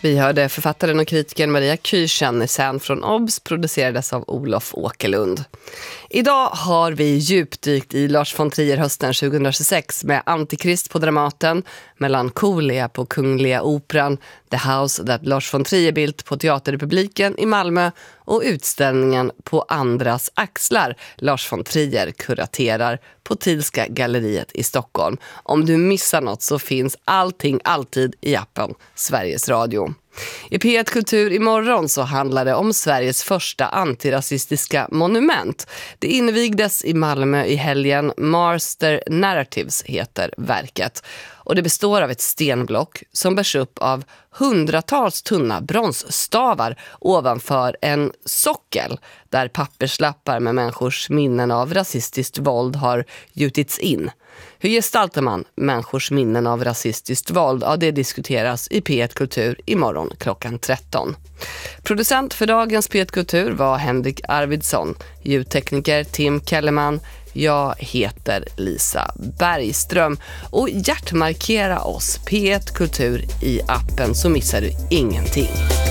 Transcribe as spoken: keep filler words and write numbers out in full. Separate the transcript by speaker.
Speaker 1: Vi hörde författaren och kritikern Maria Kyrkjannesen från Obs, producerades av Olof Åkerlund. Idag har vi djupdykt i Lars von Trier hösten tjugohundratjugosex med Antikrist på Dramaten, Melancholia på Kungliga Operan, The House That Lars von Trier Built på Teaterrepubliken i Malmö och utställningen På andras axlar Lars von Trier kuraterar på Thielska galleriet i Stockholm. Om du missar något så finns allting alltid i appen Sveriges Radio. I P ett Kultur imorgon så handlar det om Sveriges första antirasistiska monument. Det invigdes i Malmö i helgen. Master Narratives heter verket. Och det består av ett stenblock som bärs upp av hundratals tunna bronsstavar ovanför en sockel där papperslappar med människors minnen av rasistiskt våld har gjutits in. Hur gestaltar man människors minnen av rasistiskt våld? Ja, det diskuteras i P ett Kultur imorgon klockan tretton. Producent för dagens P ett Kultur var Henrik Arvidsson. Ljudtekniker Tim Kellerman. Jag heter Lisa Bergström. Och hjärtmarkera oss P ett Kultur i appen så missar du ingenting.